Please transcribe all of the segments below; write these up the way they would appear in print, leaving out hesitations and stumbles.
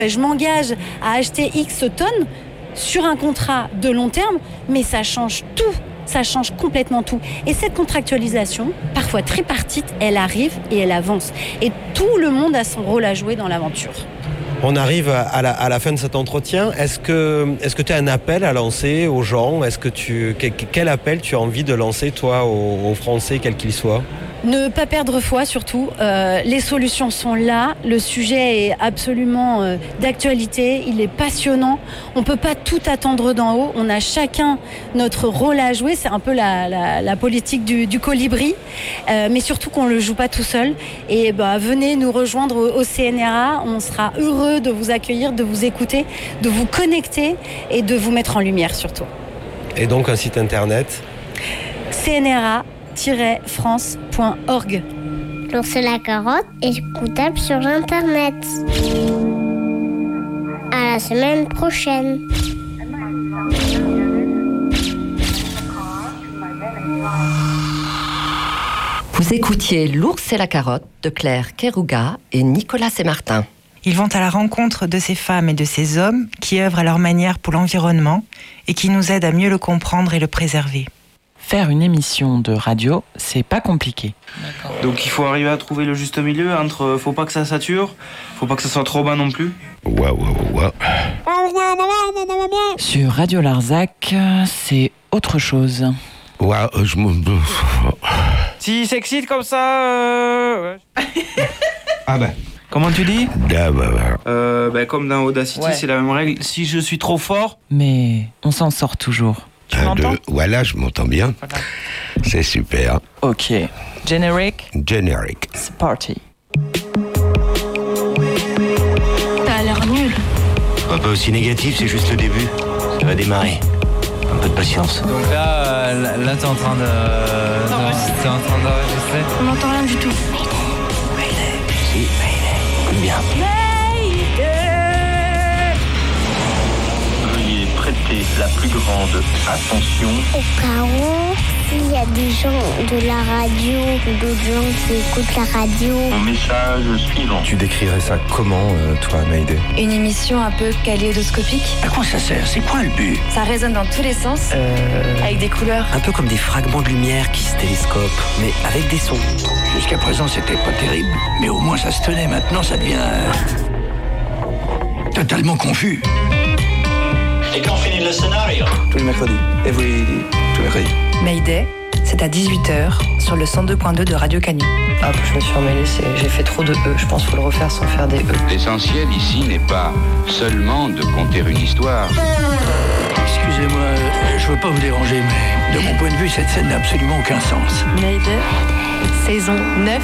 Je m'engage à acheter X tonnes sur un contrat de long terme, mais ça change tout. Ça change complètement tout. Et cette contractualisation, parfois tripartite, elle arrive et elle avance. Et tout le monde a son rôle à jouer dans l'aventure. On arrive à la fin de cet entretien. Est-ce que tu as un appel à lancer aux gens ? Quel appel tu as envie de lancer, toi, aux Français, quels qu'ils soient ? Ne pas perdre foi, surtout. Les solutions sont là. Le sujet est absolument d'actualité. Il est passionnant. On ne peut pas tout attendre d'en haut. On a chacun notre rôle à jouer. C'est un peu la politique du colibri. Mais surtout qu'on ne le joue pas tout seul. Et venez nous rejoindre au CNRA. On sera heureux de vous accueillir, de vous écouter, de vous connecter et de vous mettre en lumière, surtout. Et donc un site internet ? CNRA-france.org. L'ours et la carotte est écoutable sur Internet. À la semaine prochaine. Vous écoutiez L'ours et la carotte de Claire Kerouga et Nicolas Sémartin. Ils vont à la rencontre de ces femmes et de ces hommes qui œuvrent à leur manière pour l'environnement et qui nous aident à mieux le comprendre et le préserver. Faire une émission de radio, c'est pas compliqué. D'accord. Donc il faut arriver à trouver le juste milieu entre faut pas que ça sature, faut pas que ça soit trop bas non plus. Sur Radio Larzac, c'est autre chose. Si s'excite comme ça, ouais. Ah ben. Comment tu dis ? Comme dans Audacity, ouais. C'est la même règle. Si je suis trop fort... Mais on s'en sort toujours. Tu m'entends ? Voilà, je m'entends bien. Voilà. C'est super. Ok. Generic. C'est parti. T'as l'air nul. Pas aussi négatif, c'est juste le début. Ça va démarrer. Un peu de patience. Donc là t'es en train d'enregistrer. On n'entend rien du tout. Si, bien. Veuillez prêter la plus grande attention. Au cas où, s'il y a des gens de la radio ou d'autres gens qui écoutent la radio. Mon message suivant. Tu décrirais ça comment, toi, Mayday ? Une émission un peu kaléidoscopique. À quoi ça sert ? C'est quoi le but ? Ça résonne dans tous les sens, avec des couleurs. Un peu comme des fragments de lumière qui se télescopent, mais avec des sons. Jusqu'à présent, c'était pas terrible, mais au moins ça se tenait. Maintenant, ça devient totalement confus. Et quand finit le scénario ? Tous les mercredis. Tous les mercredis. Mayday, c'est à 18h sur le 102.2 de Radio Canu. Ah, je me suis emmêlée, j'ai fait trop de E. Je pense qu'il faut le refaire sans faire des E. L'essentiel ici n'est pas seulement de conter une histoire. Excusez-moi, je veux pas vous déranger, mais de mon point de vue, cette scène n'a absolument aucun sens. Mayday, saison 9.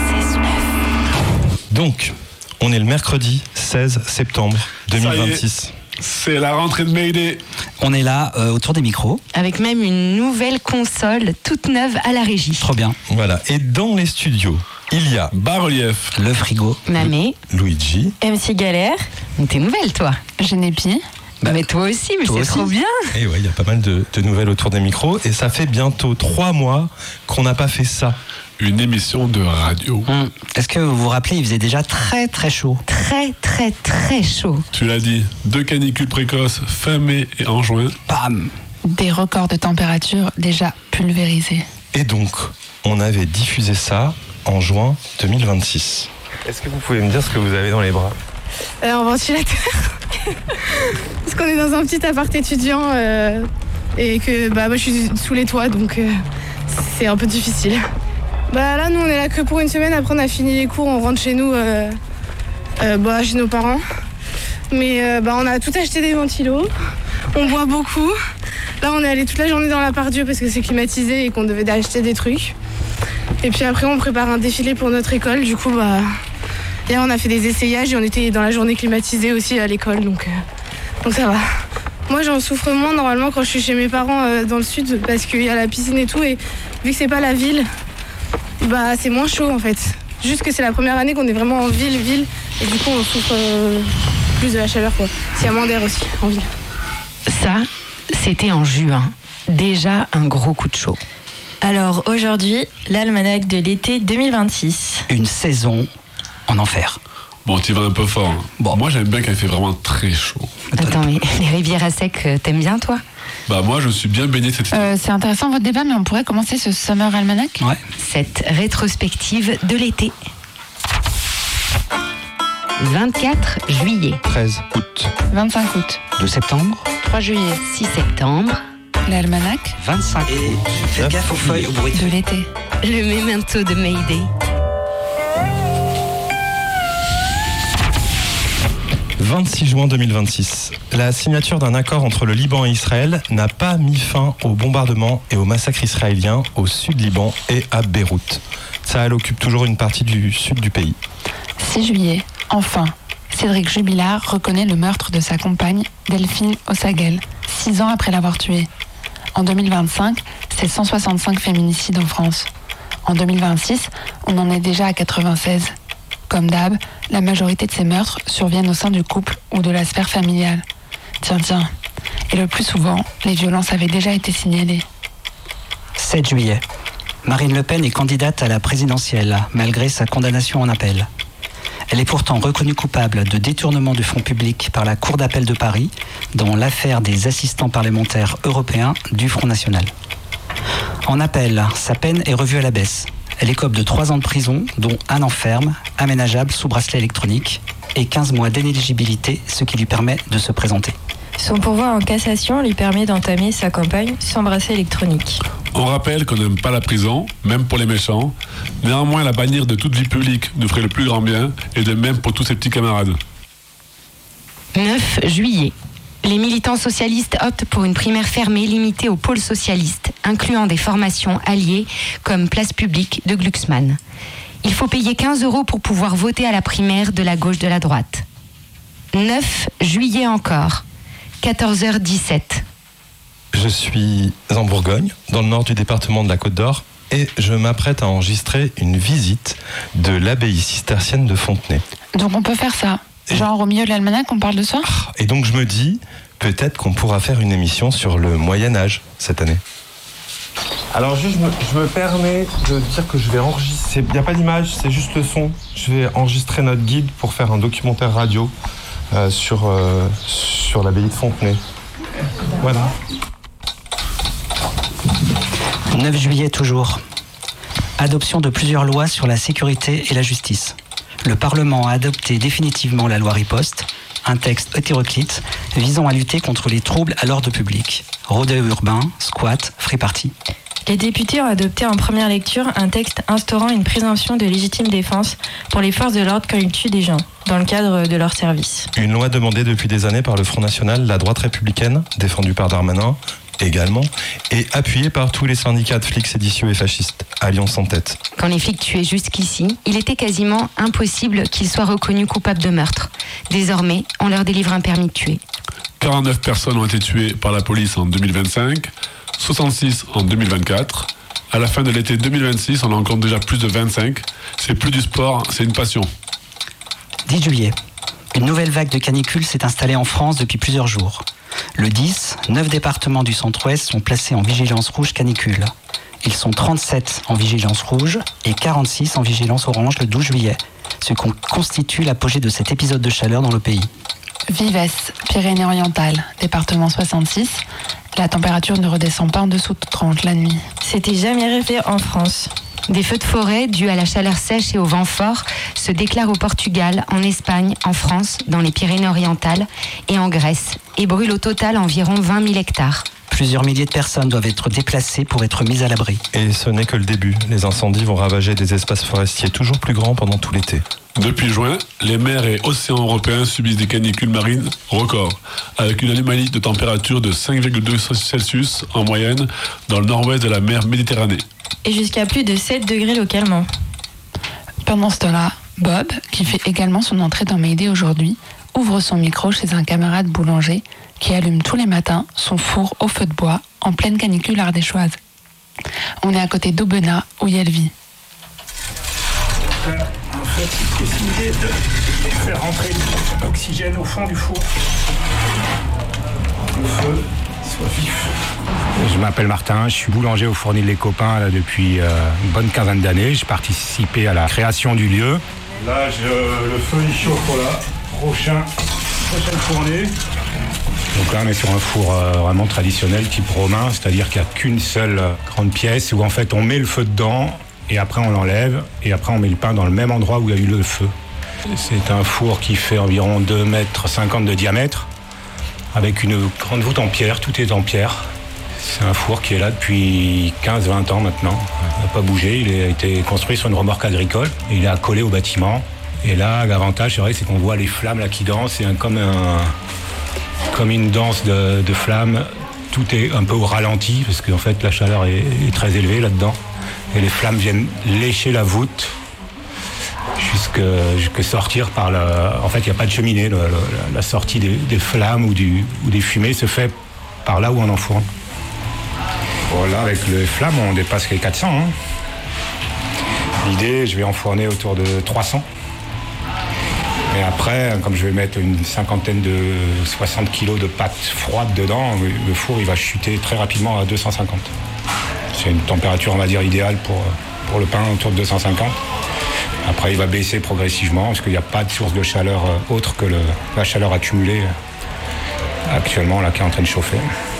Donc, on est le mercredi 16 septembre 2026. C'est la rentrée de Mayday. On est là, autour des micros. Avec même une nouvelle console toute neuve à la régie. Trop bien. Voilà, et dans les studios, il y a Bas-relief, le frigo, Mamé, Luigi, MC Galère. T'es nouvelle, toi. Genépi. Mais toi aussi, mais c'est trop bien. Et ouais, il y a pas mal de nouvelles autour des micros. Et ça fait bientôt 3 mois qu'on n'a pas fait ça. Une émission de radio. Est-ce que vous vous rappelez, il faisait déjà très très chaud. Très très très chaud. Tu l'as dit, 2 canicules précoces, fin mai et en juin. Bam. Des records de température déjà pulvérisés. Et donc, on avait diffusé ça en juin 2026. Est-ce que vous pouvez me dire ce que vous avez dans les bras ? Un ventilateur. Parce qu'on est dans un petit appart étudiant et que moi je suis sous les toits, donc c'est un peu difficile. Là nous on est là que pour une semaine, après on a fini les cours, on rentre chez nous chez nos parents. Mais on a tout acheté des ventilos, on boit beaucoup. Là on est allé toute la journée dans l'appart-dieu parce que c'est climatisé et qu'on devait acheter des trucs. Et puis après on prépare un défilé pour notre école, du coup hier on a fait des essayages et on était dans la journée climatisée aussi à l'école, donc ça va. Moi j'en souffre moins normalement quand je suis chez mes parents dans le sud parce qu'il y a la piscine et tout, et vu que c'est pas la ville, c'est moins chaud en fait. Juste que c'est la première année qu'on est vraiment en ville, et du coup on souffre plus de la chaleur quoi. S'il y a moins d'air aussi en ville. Ça, c'était en juin. Déjà un gros coup de chaud. Alors aujourd'hui, l'almanach de l'été 2026. Une saison en enfer. Bon, tu vas un peu fort. Hein. Bon. Moi, j'aime bien quand il fait vraiment très chaud. Attends, mais les rivières à sec, t'aimes bien, toi ? Bah, moi, je suis bien baigné cette été. C'est intéressant votre débat, mais on pourrait commencer ce Summer Almanac ? Ouais. Cette rétrospective de l'été. 24 juillet. 13 août. 25 août. 2 septembre. 3 juillet. 6 septembre. L'almanach. 25 août. Faites gaffe aux feuilles, au bruit de l'été. Le memento de Mayday. « 26 juin 2026. La signature d'un accord entre le Liban et Israël n'a pas mis fin aux bombardements et aux massacres israéliens au sud Liban et à Beyrouth. Tsahal occupe toujours une partie du sud du pays. 6 juillet. Enfin, Cédric Jubilard reconnaît le meurtre de sa compagne, Delphine Ossagel, 6 ans après l'avoir tuée. En 2025, c'est 165 féminicides en France. En 2026, on en est déjà à 96. Comme d'hab, la majorité de ces meurtres surviennent au sein du couple ou de la sphère familiale. Tiens. Et le plus souvent, les violences avaient déjà été signalées. 7 juillet. Marine Le Pen est candidate à la présidentielle, malgré sa condamnation en appel. Elle est pourtant reconnue coupable de détournement de fonds publics par la Cour d'appel de Paris dans l'affaire des assistants parlementaires européens du Front National. En appel, sa peine est revue à la baisse. Elle écope de 3 ans de prison, dont 1 an ferme, aménageable sous bracelet électronique, et 15 mois d'inéligibilité, ce qui lui permet de se présenter. Son pourvoi en cassation lui permet d'entamer sa campagne sans bracelet électronique. On rappelle qu'on n'aime pas la prison, même pour les méchants. Néanmoins, la bannir de toute vie publique nous ferait le plus grand bien, et de même pour tous ses petits camarades. 9 juillet. Les militants socialistes optent pour une primaire fermée limitée au pôle socialiste, incluant des formations alliées comme Place Publique de Glucksmann. Il faut payer 15 € pour pouvoir voter à la primaire de la gauche de la droite. 9 juillet encore, 14h17. Je suis en Bourgogne, dans le nord du département de la Côte d'Or, et je m'apprête à enregistrer une visite de l'abbaye cistercienne de Fontenay. Donc on peut faire ça. Genre au milieu de l'almanach, on parle de ça ? Et donc je me dis, peut-être qu'on pourra faire une émission sur le Moyen-Âge cette année. Alors juste, je me permets de dire que je vais enregistrer, il n'y a pas d'image, c'est juste le son. Je vais enregistrer notre guide pour faire un documentaire radio sur l'abbaye de Fontenay. Voilà. 9 juillet toujours. Adoption de plusieurs lois sur la sécurité et la justice. Le Parlement a adopté définitivement la loi Riposte, un texte hétéroclite visant à lutter contre les troubles à l'ordre public. Rodéo urbain, squat, free party. Les députés ont adopté en première lecture un texte instaurant une présomption de légitime défense pour les forces de l'ordre quand ils tuent des gens, dans le cadre de leur service. Une loi demandée depuis des années par le Front National, la droite républicaine, défendue par Darmanin, également, et appuyée par tous les syndicats de flics séditieux et fascistes, Alliance en tête. Quand les flics tuaient jusqu'ici, il était quasiment impossible qu'ils soient reconnus coupables de meurtre. Désormais, on leur délivre un permis de tuer. 49 personnes ont été tuées par la police en 2025, 66 en 2024. À la fin de l'été 2026, on en compte déjà plus de 25. C'est plus du sport, c'est une passion. 10 juillet. Une nouvelle vague de canicule s'est installée en France depuis plusieurs jours. Le 10, 9 départements du centre-ouest sont placés en vigilance rouge canicule. Ils sont 37 en vigilance rouge et 46 en vigilance orange le 12 juillet, ce qui constitue l'apogée de cet épisode de chaleur dans le pays. Vives, Pyrénées-Orientales, département 66. La température ne redescend pas en dessous de 30 la nuit. C'était jamais arrivé en France. Des feux de forêt dus à la chaleur sèche et au vent fort se déclarent au Portugal, en Espagne, en France, dans les Pyrénées-Orientales et en Grèce et brûlent au total environ 20 000 hectares. Plusieurs milliers de personnes doivent être déplacées pour être mises à l'abri. Et ce n'est que le début. Les incendies vont ravager des espaces forestiers toujours plus grands pendant tout l'été. Depuis juin, les mers et océans européens subissent des canicules marines records, avec une anomalie de température de 5,2 Celsius en moyenne dans le nord-ouest de la mer Méditerranée. Et jusqu'à plus de 7 degrés localement. Pendant ce temps-là, Bob, qui fait également son entrée dans Mayday aujourd'hui, ouvre son micro chez un camarade boulanger qui allume tous les matins son four au feu de bois en pleine canicule ardéchoise. On est à côté d'Aubenas, où elle vit. En fait, j'ai décidé de faire rentrer l'oxygène au fond du four. Le feu soit vif. Je m'appelle Martin, je suis boulanger au Fournil Les Copains là, depuis une bonne quinzaine d'années. J'ai participé à la création du lieu. Là, le feu il chauffe pour la prochaine fournée. Donc là, on est sur un four vraiment traditionnel, type romain, c'est-à-dire qu'il n'y a qu'une seule grande pièce où en fait on met le feu dedans et après on l'enlève et après on met le pain dans le même endroit où il y a eu le feu. C'est un four qui fait environ 2,50 mètres de diamètre avec une grande voûte en pierre, tout est en pierre. C'est un four qui est là depuis 15-20 ans maintenant. Il n'a pas bougé, il a été construit sur une remorque agricole. Il est accolé au bâtiment. Et là, l'avantage, c'est vrai, c'est qu'on voit les flammes là qui dansent. C'est comme une danse de flammes. Tout est un peu au ralenti parce qu'en fait, la chaleur est très élevée là-dedans. Et les flammes viennent lécher la voûte jusque sortir par la... En fait, il n'y a pas de cheminée. La sortie des flammes ou des fumées se fait par là où on enfourne. Voilà, avec les flammes, on dépasse les 400. Hein. L'idée, je vais enfourner autour de 300. Et après, comme je vais mettre une cinquantaine de 60 kilos de pâte froide dedans, le four il va chuter très rapidement à 250. C'est une température, on va dire, idéale pour le pain, autour de 250. Après, il va baisser progressivement parce qu'il n'y a pas de source de chaleur autre que la chaleur accumulée actuellement là, qui est en train de chauffer.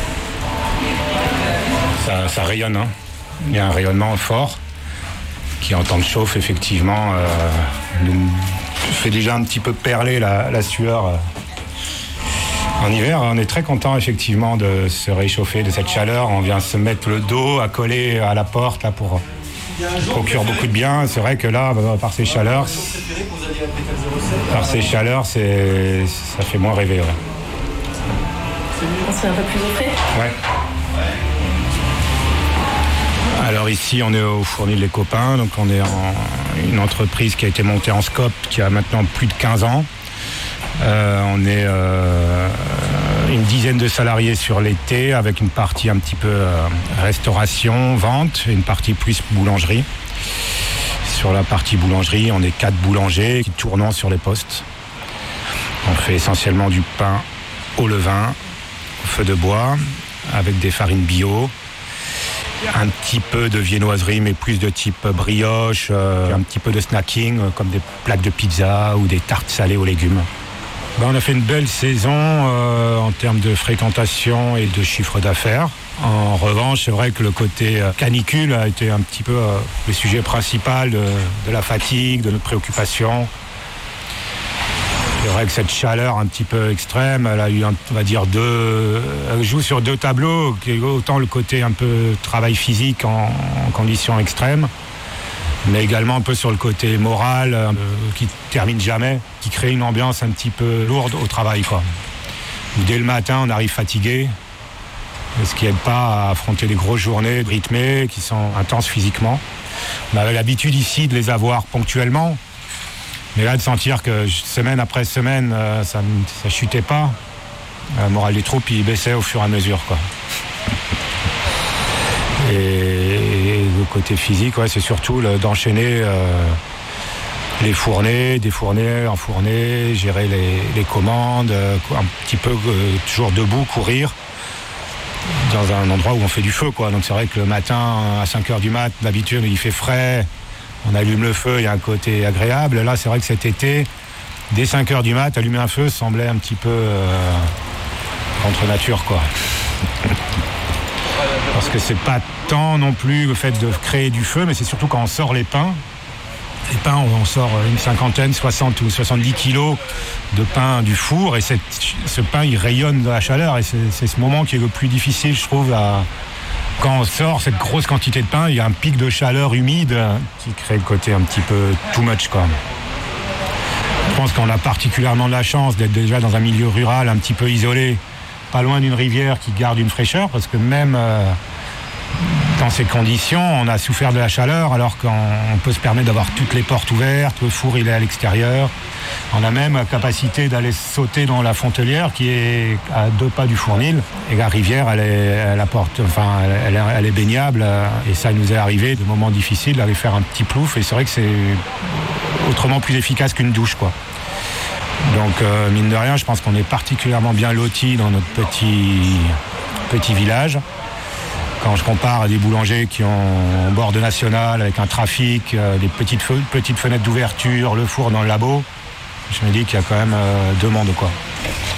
Ça rayonne, hein. Il y a un rayonnement fort qui, en temps de chauffe, effectivement, nous fait déjà un petit peu perler la sueur. En hiver, on est très content, effectivement, de se réchauffer de cette chaleur. On vient se mettre le dos à coller à la porte là, pour procurer beaucoup de bien. C'est vrai que là, par ces chaleurs, ça fait moins rêver. Ouais. C'est un peu plus au frais ? Ouais. Alors ici, on est au Fournil Les Copains, donc on est une entreprise qui a été montée en scope, qui a maintenant plus de 15 ans. On est une dizaine de salariés sur l'été, avec une partie un petit peu restauration, vente, et une partie plus boulangerie. Sur la partie boulangerie, on est 4 boulangers qui tournent sur les postes. On fait essentiellement du pain au levain, au feu de bois, avec des farines bio. Un petit peu de viennoiserie, mais plus de type brioche, un petit peu de snacking, comme des plaques de pizza ou des tartes salées aux légumes. On a fait une belle saison en termes de fréquentation et de chiffre d'affaires. En revanche, c'est vrai que le côté canicule a été un petit peu le sujet principal de la fatigue, de notre préoccupation. C'est vrai que cette chaleur un petit peu extrême, elle a eu, on va dire, elle joue sur 2 tableaux, autant le côté un peu travail physique en conditions extrêmes, mais également un peu sur le côté moral, qui termine jamais, qui crée une ambiance un petit peu lourde au travail, quoi. Dès le matin, on arrive fatigué, ce qui n'aide pas à affronter des grosses journées rythmées, qui sont intenses physiquement. On avait l'habitude ici de les avoir ponctuellement, mais là, de sentir que semaine après semaine, ça chutait pas, le moral des troupes, il baissait au fur et à mesure, quoi. Et le côté physique, ouais, c'est surtout d'enchaîner les fournées, défourner, enfourner, gérer les commandes, un petit peu toujours debout, courir, dans un endroit où on fait du feu, quoi. Donc c'est vrai que le matin, à 5h du mat', d'habitude, il fait frais. On allume le feu, il y a un côté agréable. Là, c'est vrai que cet été, dès 5h du mat', allumer un feu semblait un petit peu contre nature, quoi. Parce que c'est pas tant non plus le fait de créer du feu, mais c'est surtout quand on sort les pains. Les pains, on sort une cinquantaine, 60 ou 70 kilos de pain du four, et ce pain, il rayonne de la chaleur, et c'est ce moment qui est le plus difficile, je trouve, quand on sort cette grosse quantité de pain, il y a un pic de chaleur humide qui crée le côté un petit peu too much, quoi. Je pense qu'on a particulièrement de la chance d'être déjà dans un milieu rural un petit peu isolé, pas loin d'une rivière qui garde une fraîcheur, parce que même dans ces conditions, on a souffert de la chaleur, alors qu'on peut se permettre d'avoir toutes les portes ouvertes, le four il est à l'extérieur. On a même la capacité d'aller sauter dans la Fontelière qui est à 2 pas du Fournil. Et la rivière, elle est baignable. Et ça nous est arrivé de moments difficiles d'aller faire un petit plouf. Et c'est vrai que c'est autrement plus efficace qu'une douche, quoi. Donc, mine de rien, je pense qu'on est particulièrement bien lotis dans notre petit village. Quand je compare à des boulangers qui ont un bord de national avec un trafic, des petites fenêtres d'ouverture, le four dans le labo, je me dis qu'il y a quand même deux mondes, quoi.